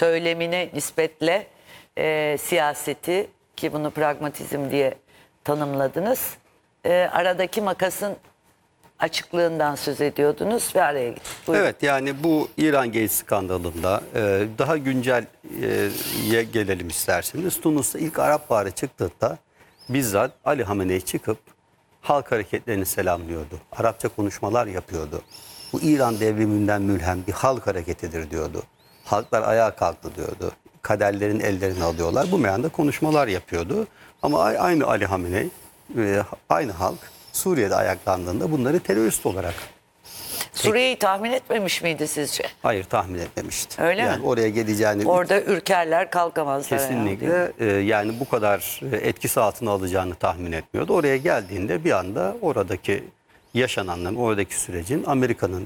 söylemine nispetle siyaseti, ki bunu pragmatizm diye tanımladınız. Aradaki makasın açıklığından söz ediyordunuz ve araya gittik. Buyurun. Evet, yani bu İran Gate skandalında daha güncel gelelim isterseniz. Tunus'ta ilk Arap Baharı çıktığında bizzat Ali Hamenei çıkıp halk hareketlerini selamlıyordu. Arapça konuşmalar yapıyordu. Bu İran devriminden mülhem bir halk hareketidir diyordu. Halklar ayağa kalktı diyordu. Kaderlerin ellerini alıyorlar. Bu meyanda konuşmalar yapıyordu. Ama aynı Ali Hamenei, aynı halk Suriye'de ayaklandığında bunları terörist olarak... Suriye'yi tahmin etmemiş miydi sizce? Hayır, tahmin etmemişti. Öyle yani mi? Oraya geleceğini... Orada ürkerler, kalkamazlar. Kesinlikle yani bu kadar etkisi altına alacağını tahmin etmiyordu. Oraya geldiğinde bir anda oradaki yaşananların, oradaki sürecin Amerika'nın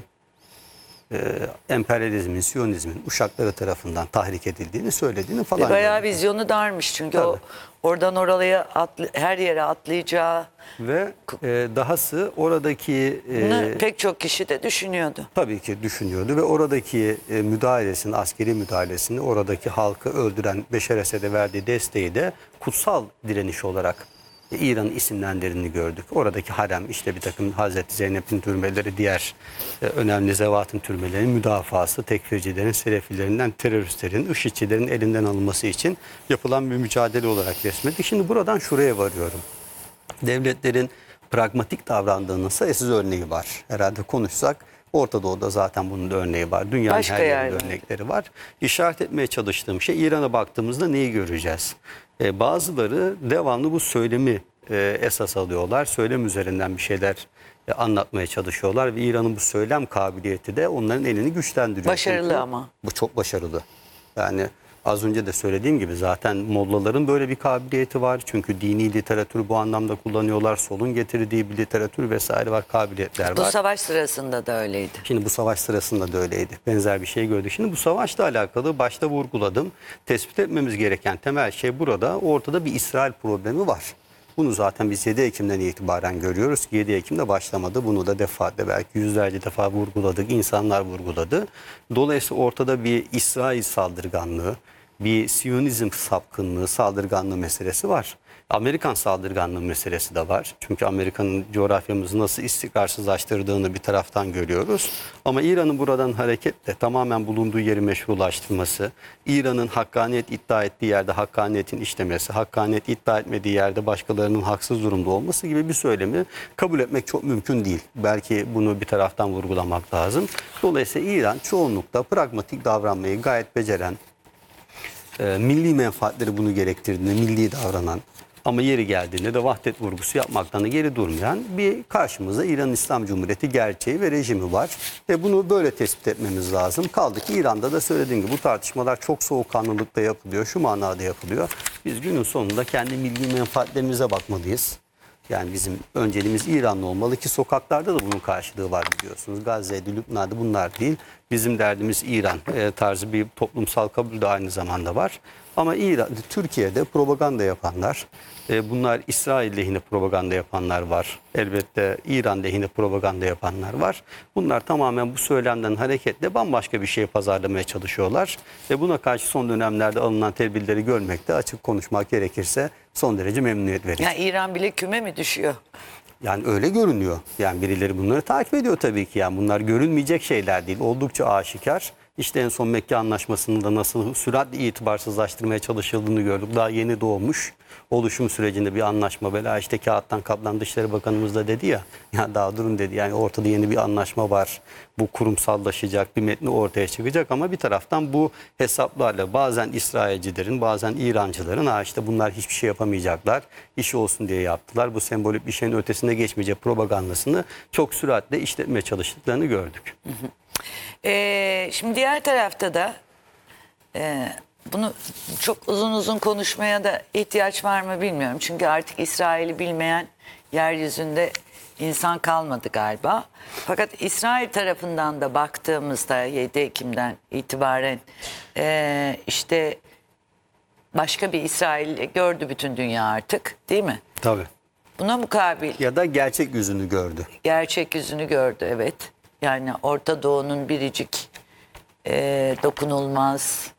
emperyalizmin, Siyonizmin uşakları tarafından tahrik edildiğini söylediğini falan. Bayağı vizyonu darmış çünkü o oradan oraya her yere atlayacağı. Ve dahası oradaki... pek çok kişi de düşünüyordu. Tabii ki düşünüyordu ve oradaki müdahalesini, askeri müdahalesini, oradaki halkı öldüren Beşar Esed'e verdiği desteği de kutsal direniş olarak İran'ın isimlendirildiğini gördük. Oradaki harem, işte bir takım Hazreti Zeynep'in türbeleri, diğer önemli zevatın türbelerinin müdafası, tekfircilerin, selefilerinden, teröristlerin, IŞİD'çilerin elinden alınması için yapılan bir mücadele olarak resmettik. Şimdi buradan şuraya varıyorum. Devletlerin pragmatik davrandığının sayısız örneği var. Herhalde konuşsak Orta Doğu'da zaten bunun da örneği var. Dünyanın her yerinde örnekleri var. İşaret etmeye çalıştığım şey, İran'a baktığımızda neyi göreceğiz? Bazıları devamlı bu söylemi esas alıyorlar. Söylem üzerinden bir şeyler anlatmaya çalışıyorlar ve İran'ın bu söylem kabiliyeti de onların elini güçlendiriyor. Başarılı. Çünkü ama. Bu çok başarılı. Yani az önce de söylediğim gibi zaten mollaların böyle bir kabiliyeti var. Çünkü dini literatürü bu anlamda kullanıyorlar. Solun getirdiği bir literatür vesaire var, kabiliyetler var. Bu savaş sırasında da öyleydi. Şimdi bu savaş sırasında da öyleydi. Benzer bir şey gördük. Şimdi bu savaşla alakalı başta vurguladım. Tespit etmemiz gereken temel şey burada. Ortada bir İsrail problemi var. Bunu zaten biz 7 Ekim'den itibaren görüyoruz ki 7 Ekim'de başlamadı. Bunu da defaatle, belki yüzlerce defa vurguladık. İnsanlar vurguladı. Dolayısıyla ortada bir İsrail saldırganlığı, bir Siyonizm sapkınlığı, saldırganlığı meselesi var. Amerikan saldırganlığı meselesi de var. Çünkü Amerika'nın coğrafyamızı nasıl istikrarsızlaştırdığını bir taraftan görüyoruz. Ama İran'ın buradan hareketle tamamen bulunduğu yeri meşrulaştırması, İran'ın hakkaniyet iddia ettiği yerde hakkaniyetin işlemesi, hakkaniyet iddia etmediği yerde başkalarının haksız durumda olması gibi bir söylemi kabul etmek çok mümkün değil. Belki bunu bir taraftan vurgulamak lazım. Dolayısıyla İran çoğunlukla pragmatik davranmayı gayet beceren, milli menfaatleri bunu gerektirdiğinde milli davranan ama yeri geldiğinde de vahdet vurgusu yapmaktan da geri durmayan bir karşımızda İran İslam Cumhuriyeti gerçeği ve rejimi var. Ve bunu böyle tespit etmemiz lazım. Kaldı ki İran'da da söylediğim gibi bu tartışmalar çok soğukkanlılıkta yapılıyor. Şu manada yapılıyor. Biz günün sonunda kendi milli menfaatlerimize bakmalıyız. Yani bizim önceliğimiz İranlı olmalı ki sokaklarda da bunun karşılığı var biliyorsunuz. Gazze'de, Lübnan'da bunlar değil. Bizim derdimiz İran tarzı bir toplumsal kabul de aynı zamanda var. Ama Türkiye'de propaganda yapanlar, bunlar İsrail lehine propaganda yapanlar var. Elbette İran lehine propaganda yapanlar var. Bunlar tamamen bu söylemden hareketle bambaşka bir şey pazarlamaya çalışıyorlar. Ve buna karşı son dönemlerde alınan tedbirleri görmekte, açık konuşmak gerekirse, son derece memnuniyet verici. Yani İran bile küme mi düşüyor? Yani öyle görünüyor. Yani birileri bunları takip ediyor tabii ki. Yani bunlar görünmeyecek şeyler değil. Oldukça aşikar. İşte en son Mekke Anlaşması'nın da nasıl süratle itibarsızlaştırmaya çalışıldığını gördük. Daha yeni doğmuş oluşum sürecinde bir anlaşma. Bela işte kağıttan kaplan, Dışişleri Bakanımız da dedi ya. Ya daha durun dedi. Yani ortada yeni bir anlaşma var. Bu kurumsallaşacak, bir metni ortaya çıkacak ama bir taraftan bu hesaplarla bazen İsrailcilerin, bazen İrancıların işte bunlar hiçbir şey yapamayacaklar, işi olsun diye yaptılar. Bu sembolik bir şeyin ötesine geçmeyecek propagandasını çok süratle işletmeye çalıştıklarını gördük. Şimdi diğer tarafta da bunu çok uzun uzun konuşmaya da ihtiyaç var mı bilmiyorum. Çünkü artık İsrail'i bilmeyen yeryüzünde insan kalmadı galiba. Fakat İsrail tarafından da baktığımızda 7 Ekim'den itibaren işte başka bir İsrail gördü bütün dünya artık, değil mi? Tabii. Buna mukabil. Ya da gerçek yüzünü gördü. Gerçek yüzünü gördü, evet. Yani Orta Doğu'nun biricik, dokunulmaz,